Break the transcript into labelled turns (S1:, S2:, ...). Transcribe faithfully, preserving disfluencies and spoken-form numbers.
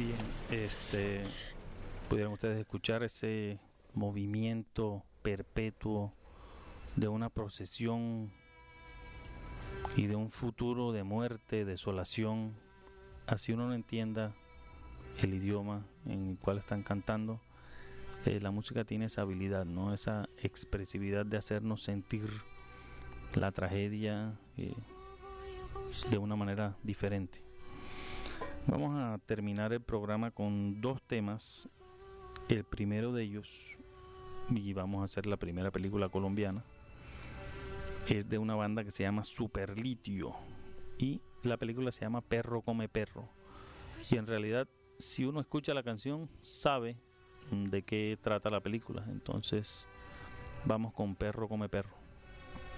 S1: Bien, este, pudieron ustedes escuchar ese movimiento perpetuo de una procesión y de un futuro de muerte, desolación, así uno no entienda el idioma en el cual están cantando. Eh, la música tiene esa habilidad, ¿no? Esa expresividad de hacernos sentir la tragedia eh, de una manera diferente. Vamos a terminar el programa con dos temas. El primero de ellos, y vamos a hacer la primera película colombiana, es de una banda que se llama Superlitio y la película se llama Perro come perro. Y en realidad, si uno escucha la canción, sabe de qué trata la película. Entonces, vamos con Perro come perro.